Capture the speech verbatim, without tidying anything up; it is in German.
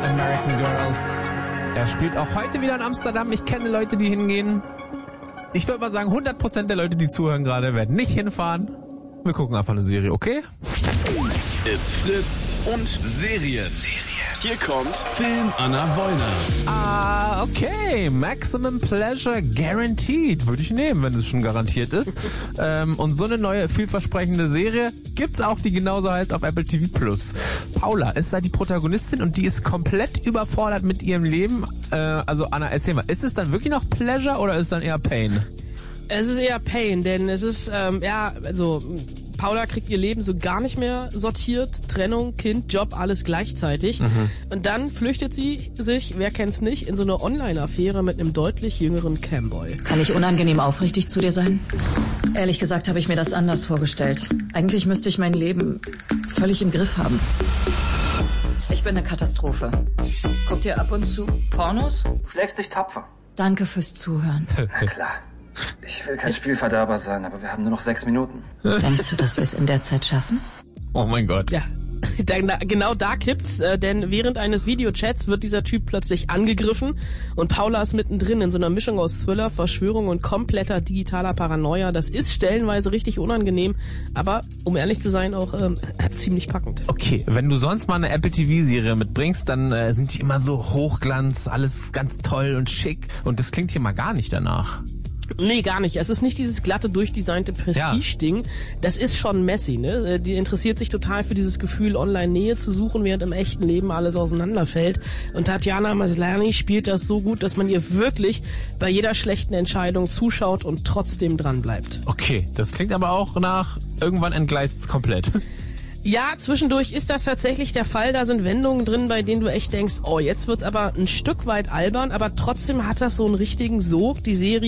American Girls. Er spielt auch heute wieder in Amsterdam. Ich kenne Leute, die hingehen. Ich würde mal sagen, hundert Prozent der Leute, die zuhören gerade, werden nicht hinfahren. Wir gucken einfach eine Serie, okay? It's Fritz und Serien. Hier kommt Film Anna Wollner. Ah, okay. Maximum Pleasure Guaranteed. Würde ich nehmen, wenn es schon garantiert ist. ähm, und so eine neue, vielversprechende Serie gibt's auch, die genauso heißt, auf Apple T V Plus. Paula ist da die Protagonistin und die ist komplett überfordert mit ihrem Leben. Äh, also Anna, erzähl mal, ist es dann wirklich noch Pleasure oder ist es dann eher Pain? Es ist eher Pain, denn es ist, ähm, ja, also Paula kriegt ihr Leben so gar nicht mehr sortiert. Trennung, Kind, Job, alles gleichzeitig. Mhm. Und dann flüchtet sie sich, wer kennt's nicht, in so eine Online-Affäre mit einem deutlich jüngeren Camboy. Kann ich unangenehm aufrichtig zu dir sein? Ehrlich gesagt habe ich mir das anders vorgestellt. Eigentlich müsste ich mein Leben völlig im Griff haben. Ich bin eine Katastrophe. Guckt ihr ab und zu Pornos? Du schlägst dich tapfer. Danke fürs Zuhören. Na klar. Ich will kein Spielverderber sein, aber wir haben nur noch sechs Minuten. Denkst du, dass wir es in der Zeit schaffen? Oh mein Gott. Ja, da, genau da kippt's, äh, denn während eines Videochats wird dieser Typ plötzlich angegriffen und Paula ist mittendrin in so einer Mischung aus Thriller, Verschwörung und kompletter digitaler Paranoia. Das ist stellenweise richtig unangenehm, aber um ehrlich zu sein auch ähm, ziemlich packend. Okay, wenn du sonst mal eine Apple T V-Serie mitbringst, dann äh, sind die immer so Hochglanz, alles ganz toll und schick und das klingt hier mal gar nicht danach. Nee, gar nicht. Es ist nicht dieses glatte, durchdesignte Prestige-Ding. Ja. Das ist schon messy, ne? Die interessiert sich total für dieses Gefühl, Online-Nähe zu suchen, während im echten Leben alles auseinanderfällt. Und Tatjana Maslany spielt das so gut, dass man ihr wirklich bei jeder schlechten Entscheidung zuschaut und trotzdem dran bleibt. Okay, das klingt aber auch nach, irgendwann entgleist's komplett. Ja, zwischendurch ist das tatsächlich der Fall. Da sind Wendungen drin, bei denen du echt denkst, oh, jetzt wird's aber ein Stück weit albern, aber trotzdem hat das so einen richtigen Sog. Die Serie